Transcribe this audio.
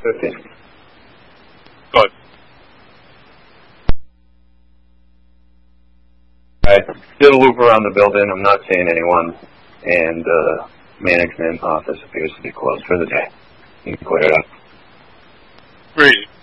15. Good. I did a loop around the building. I'm not seeing anyone, and the management office appears to be closed for the day. You can clear it up. Great.